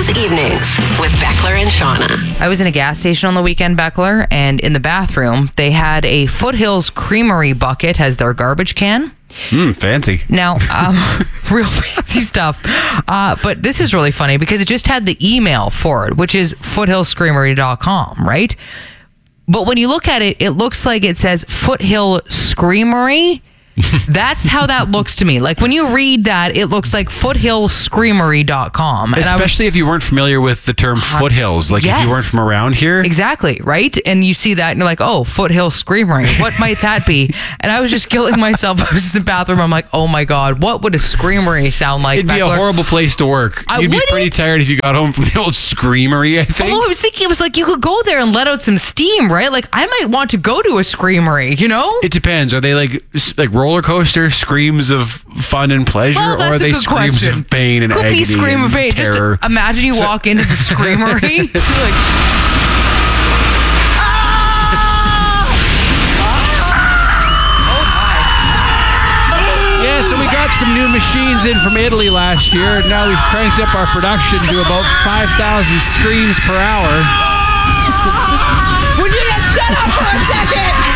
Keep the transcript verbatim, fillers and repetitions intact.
Weekdays evenings with Beckler and Shauna. I was in a gas station on the weekend, Beckler, and in the bathroom, they had a Foothills Creamery bucket as their garbage can. Hmm, fancy. Now, um, real fancy stuff. Uh, but this is really funny because it just had the email for it, which is foothills creamery dot com, right? But when you look at it, it looks like it says Foothill Screamery. That's how that looks to me. Like when you read that, it looks like foothills creamery dot com. Especially was, if you weren't familiar with the term foothills. Like yes. if you weren't from around here. Exactly, right? And you see that and you're like, oh, Foothill Creamery. What might that be? And I was just killing myself. I was in the bathroom. I'm like, oh my God, what would a screamery sound like? It'd be Beckler? a horrible place to work. I You'd be wouldn't. pretty tired if you got home from the old screamery, I think. Although I was thinking, it was like you could go there and let out some steam, right? Like I might want to go to a screamery, you know? It depends. Are they like like roller coasters? Screams of fun and pleasure, well, or are they screams question. of pain and Could agony be scream and of pain. terror? Just imagine you so, walk into the screamery. You're like, yeah, so we got some new machines in from Italy last year, and now we've cranked up our production to about five thousand screams per hour. Would you just shut up for a second?